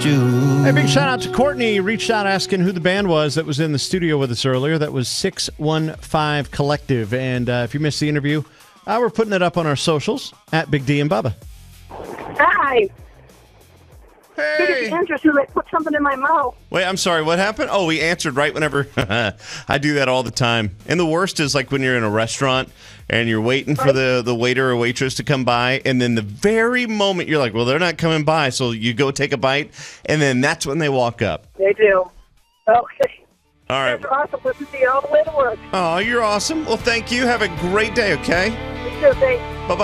missed you. Hey, big shout out to Courtney. Reached out asking who the band was that was in the studio with us earlier. That was 615 Collective. And if you missed the interview, we're putting it up on our socials at Big D and Bubba. Hi. Hey. Interesting. They put something in my mouth. Wait, I'm sorry. What happened? Oh, we answered right whenever. I do that all the time. And the worst is like when you're in a restaurant and you're waiting for the waiter or waitress to come by. And then the very moment you're like, well, they're not coming by. So you go take a bite. And then that's when they walk up. They do. Okay. All right. That's awesome. Listen to you all the way to work. Oh, you're awesome. Well, thank you. Have a great day, okay? You too. Thanks.